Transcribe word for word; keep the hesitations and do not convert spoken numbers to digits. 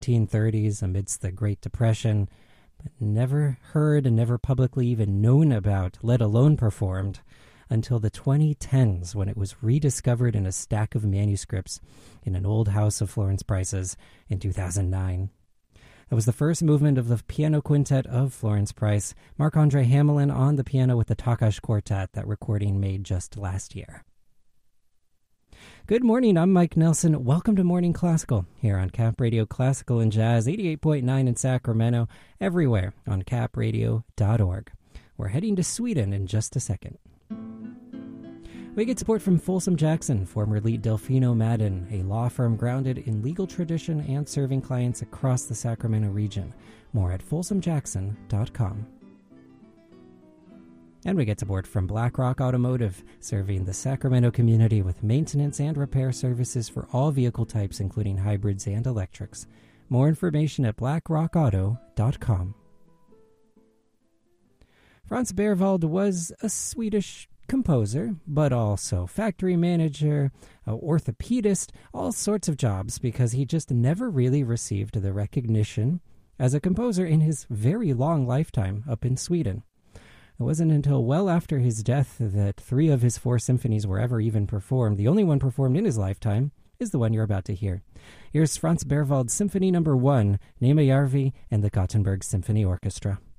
nineteen thirties amidst the Great Depression, but never heard and never publicly even known about, let alone performed, until the twenty tens when it was rediscovered in a stack of manuscripts in an old house of Florence Price's in two thousand nine. That was the first movement of the piano quintet of Florence Price, Marc-Andre Hamelin on the piano with the Takash Quartet, that recording made just last year. Good morning, I'm Mike Nelson. Welcome to Morning Classical here on Cap Radio Classical and Jazz, eighty-eight point nine in Sacramento, everywhere on cap radio dot org. We're heading to Sweden in just a second. We get support from Folsom Jackson, formerly Delfino Madden, a law firm grounded in legal tradition and serving clients across the Sacramento region. More at folsom jackson dot com. And we get support from BlackRock Automotive, serving the Sacramento community with maintenance and repair services for all vehicle types, including hybrids and electrics. More information at black rock auto dot com. Franz Berwald was a Swedish composer, but also factory manager, uh, orthopedist, all sorts of jobs, because he just never really received the recognition as a composer in his very long lifetime up in Sweden. It wasn't until well after his death that three of his four symphonies were ever even performed. The only one performed in his lifetime is the one you're about to hear. Here's Franz Berwald's Symphony Number One, Nema Järvi and the Gothenburg Symphony Orchestra.